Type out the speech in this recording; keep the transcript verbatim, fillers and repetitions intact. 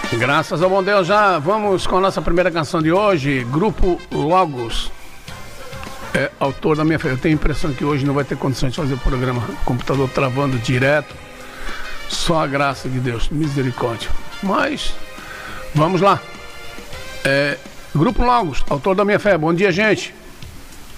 Graças ao bom Deus, já vamos com a nossa primeira canção de hoje. Grupo Logos, é autor da minha fé. Eu tenho a impressão que hoje não vai ter condições de fazer o programa, o computador travando direto. Só a graça de Deus, misericórdia. Mas vamos lá. é, Grupo Logos, autor da minha fé. Bom dia, gente.